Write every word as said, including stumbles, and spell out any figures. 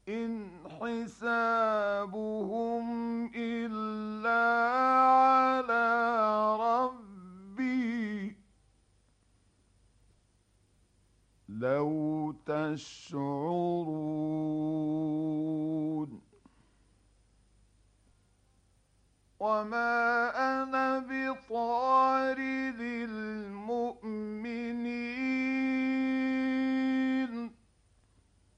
إن حسابهم إلا على ربي لو تشعرون وما